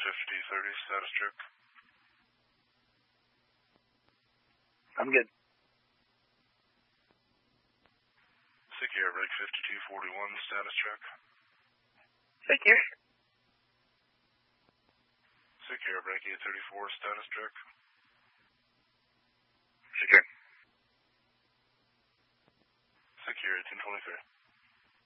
5030, status check. I'm good. Secure break 5241, status check. Secure. Secure break 834, status check. Secure. Secure 1823.